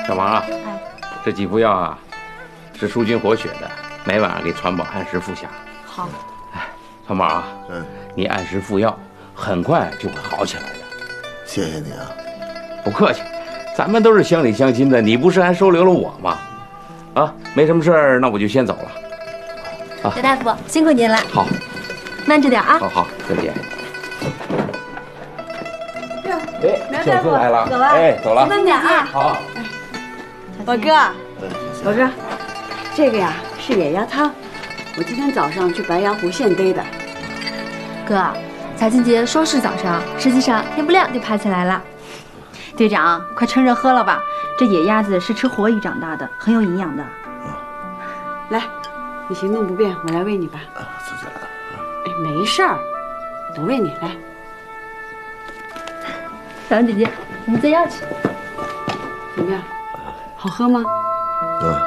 小王啊， 哎， 这几副药啊，是舒筋活血的，每晚给传宝按时服下。 好。 哎，传宝啊，你按时服药，很快就会好起来的。 谢谢你啊， 不客气，咱们都是乡里乡亲的，你不是还收留了我吗？啊，没什么事儿，那我就先走了。啊， 刘大夫辛苦您了。 好， 慢着点啊。 好，再见。哎， 苗小孙来了， 走了， 哎，走了， 慢点啊。 好。 宝哥，宝哥，这个呀是野鸭汤，我今天早上去白牙湖现逮的。 哥，财庆节说是早上，实际上天不亮就爬起来了。 队长，快趁热喝了吧，这野鸭子是吃活鱼长大的，很有营养的。来，你行动不便，我来喂你吧。 自己来的。 哎，没事儿，我喂你来。 小王姐姐，你们再要去。 怎么样？好喝吗？